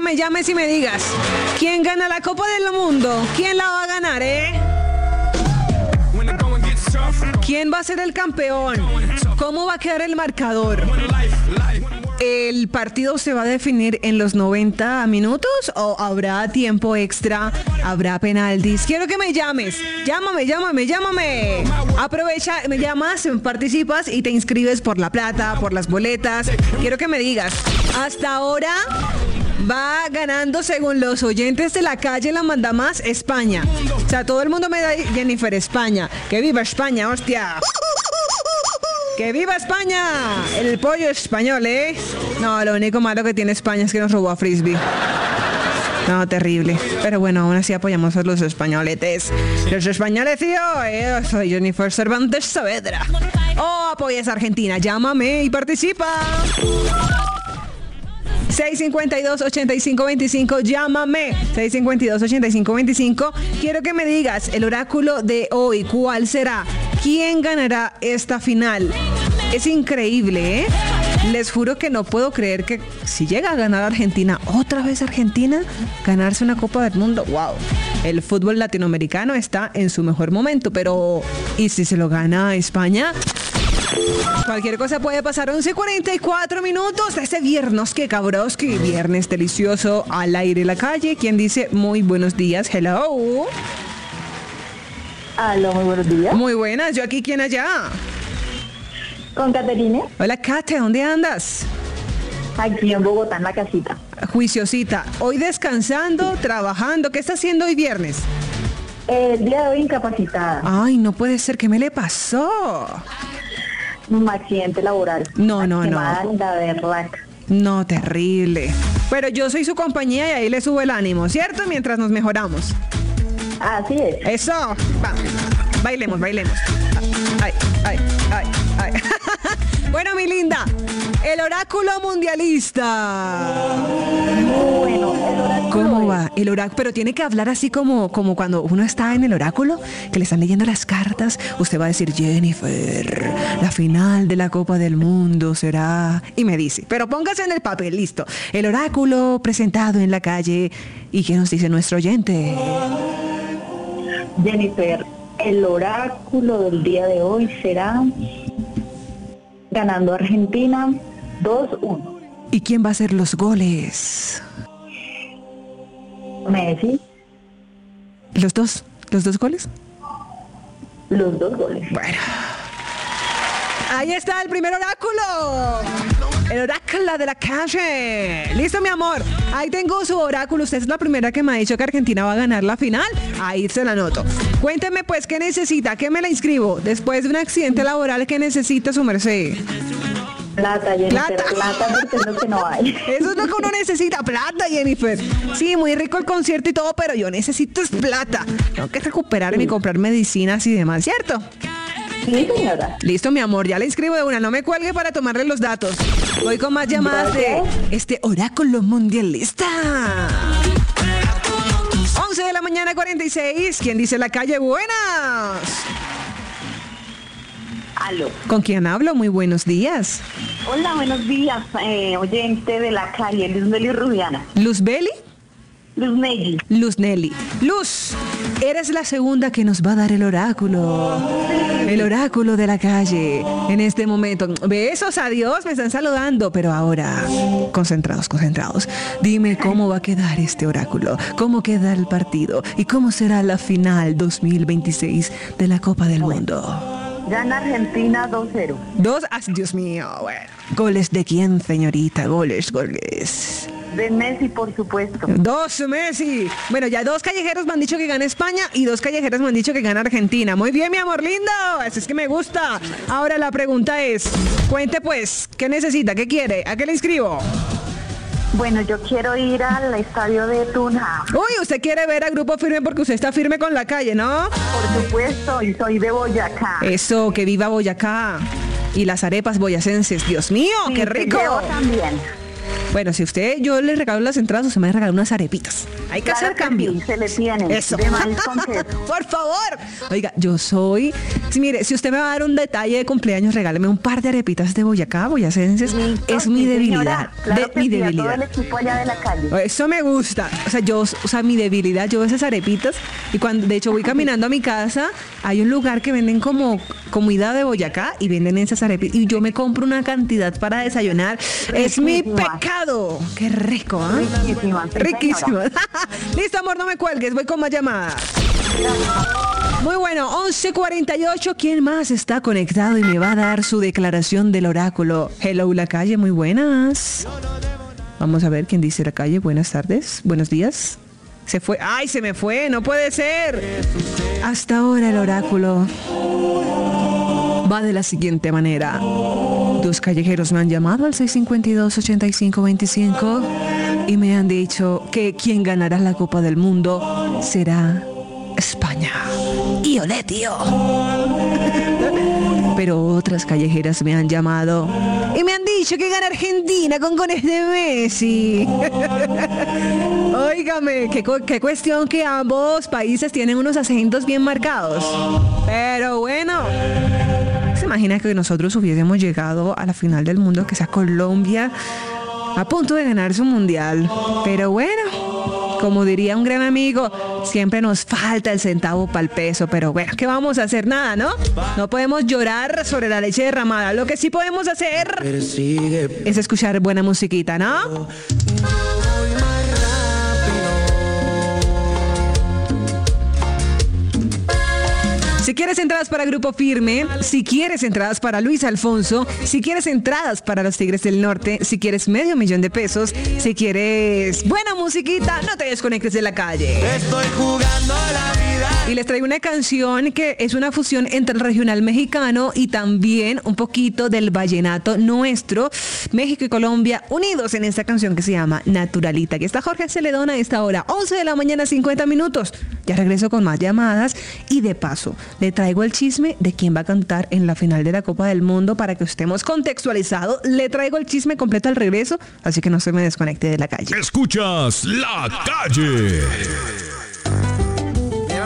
me llames y me digas, ¿quién gana la Copa del Mundo? ¿Quién la va a ganar, ¿Quién va a ser el campeón? ¿Cómo va a quedar el marcador? ¿El partido se va a definir en los 90 minutos o habrá tiempo extra? ¿Habrá penaltis? Quiero que me llames. Llámame. Aprovecha, me llamas, participas y te inscribes por la plata, por las boletas. Quiero que me digas, hasta ahora va ganando, según los oyentes de la calle, la manda más España. O sea, todo el mundo me da Jennifer, España. ¡Que viva España, hostia! ¡Que viva España! El pollo español, ¿eh? No, lo único malo que tiene España es que nos robó a Frisbee. No, terrible. Pero bueno, aún así apoyamos a los españoletes. Los españoles, tío. Soy Jennifer Cervantes Saavedra. Oh, apoyas a Argentina. Llámame y participa. 652-8525, llámame. 652-8525. Quiero que me digas el oráculo de hoy. ¿Cuál será? ¿Quién ganará esta final? Es increíble, ¿eh? Les juro que no puedo creer que si llega a ganar Argentina, otra vez Argentina, ganarse una Copa del Mundo. ¡Wow! El fútbol latinoamericano está en su mejor momento, pero ¿y si se lo gana España? Cualquier cosa puede pasar. 11:44 minutos de ese viernes, que cabroski, viernes delicioso, al aire en la calle. ¿Quién dice muy buenos días? Hello. Aló, muy buenos días. Muy buenas, yo aquí, ¿quién allá? Con Caterina. Hola, Kate, ¿dónde andas? Aquí en Bogotá, en la casita. Juiciosita, hoy descansando, trabajando. ¿Qué está haciendo hoy viernes? El día de hoy incapacitada. Ay, no puede ser, ¿qué me le pasó? Un accidente laboral. No. Quemada en la berraca. No, terrible. Pero yo soy su compañía y ahí le subo el ánimo, ¿cierto? Mientras nos mejoramos. Así es. Eso. Vamos. Bailemos. Ay. Bueno, mi linda, el oráculo mundialista. Bueno, el oráculo. ¿Cómo va? El oráculo, pero tiene que hablar así como cuando uno está en el oráculo, que le están leyendo las cartas. Usted va a decir, Jennifer, la final de la Copa del Mundo será... Y me dice, pero póngase en el papel, listo. El oráculo presentado en la calle. ¿Y qué nos dice nuestro oyente? Jennifer, el oráculo del día de hoy será ganando Argentina 2-1. ¿Y quién va a hacer los goles? Messi. ¿Los dos goles? Los 2 goles. Bueno. Ahí está el primer oráculo. El oráculo de la calle. Listo, mi amor. Ahí tengo su oráculo. Usted es la primera que me ha dicho que Argentina va a ganar la final. Ahí se la anoto. Cuénteme, pues, ¿qué necesita? ¿Qué me la inscribo? Después de un accidente laboral, ¿qué necesita su merced? Plata, Jennifer. Plata porque es lo que no hay. Eso es lo que uno necesita, plata, Jennifer. Sí, muy rico el concierto y todo, pero yo necesito es plata. Tengo que recuperarme y comprar medicinas y demás, ¿cierto? Sí, señora. Listo, mi amor, ya le inscribo de una. No me cuelgue para tomarle los datos. Voy con más llamadas de este oráculo mundialista. 11 de la mañana, 46. ¿Quién dice la calle? Buenas. Aló. ¿Con quién hablo? Muy buenos días. Hola, buenos días, oyente de la calle, Luz Nelly Rubiana. ¿Luz Beli? Luz Nelly. Luz Nelly. Luz, eres la segunda que nos va a dar el oráculo. El oráculo de la calle. En este momento. Besos, adiós, me están saludando. Pero ahora, concentrados. Dime cómo va a quedar este oráculo. ¿Cómo queda el partido? ¿Y cómo será la final 2026 de la Copa del Mundo? Gana Argentina 2-0. Dios mío, bueno. ¿Goles de quién, señorita? Goles. De Messi, por supuesto. 2 Messi. Bueno, ya 2 callejeros me han dicho que gana España y 2 callejeros me han dicho que gana Argentina. Muy bien, mi amor lindo. Eso es que me gusta. Ahora la pregunta es, cuente pues, ¿qué necesita? ¿Qué quiere? ¿A qué le inscribo? Bueno, yo quiero ir al estadio de Tunja. Uy, usted quiere ver a Grupo Firme porque usted está firme con la calle, ¿no? Por supuesto, y soy de Boyacá. Eso, que viva Boyacá. Y las arepas boyacenses. Dios mío, Sí, qué rico. Yo también. Bueno, si yo le regalo las entradas, usted me va a regalar unas arepitas. Hay que hacer cambio. Sí, se le tiene. Eso. De maíz con queso. Por favor. Oiga, yo soy Sí, mire, si usted me va a dar un detalle de cumpleaños, regáleme un par de arepitas de Boyacá, boyacenses. Es mi debilidad. Claro que mi sí, a debilidad. todo el equipo allá de la calle. Eso me gusta. O sea, mi debilidad, yo veo esas arepitas y cuando, de hecho, voy caminando a mi casa, hay un lugar que venden como comida de Boyacá y venden esas arepitas y yo me compro una cantidad para desayunar. Es mi pecado. Qué rico, ¿ah? Riquísima. Sí, Riquísimo. señora. Listo, amor, no me cuelgues, voy con más llamadas. Muy bueno, 11:48. ¿Quién más está conectado y me va a dar su declaración del oráculo? Hello, la calle, muy buenas. Vamos a ver quién dice la calle. Buenas tardes, buenos días. Se fue. ¡Ay, se me fue! ¡No puede ser! Hasta ahora el oráculo va de la siguiente manera. Dos callejeros me han llamado al 652-8525 y me han dicho que quien ganará la Copa del Mundo será España. Y olé, tío. Pero otras callejeras me han llamado y me han dicho que gana Argentina con goles de Messi. Óigame, qué cuestión que ambos países tienen unos acentos bien marcados. Pero bueno, ¿se imagina que nosotros hubiésemos llegado a la final del mundo, que sea Colombia, a punto de ganar su mundial? Pero bueno, como diría un gran amigo, siempre nos falta el centavo para el peso, pero bueno, ¿qué vamos a hacer? Nada, ¿no? No podemos llorar sobre la leche derramada. Lo que sí podemos hacer es escuchar buena musiquita, ¿no? Si quieres entradas para Grupo Firme, si quieres entradas para Luis Alfonso, si quieres entradas para los Tigres del Norte, si quieres $500,000, si quieres buena musiquita, no te desconectes de la calle. Estoy jugando la vida. Y les traigo una canción que es una fusión entre el regional mexicano y también un poquito del vallenato nuestro. México y Colombia unidos en esta canción que se llama Naturalita. Aquí está Jorge Celedón a esta hora, 11 de la mañana, 50 minutos. Ya regreso con más llamadas y de paso le traigo el chisme de quién va a cantar en la final de la Copa del Mundo para que estemos contextualizados. Le traigo el chisme completo al regreso, así que no se me desconecte de la calle. Escuchas La Calle.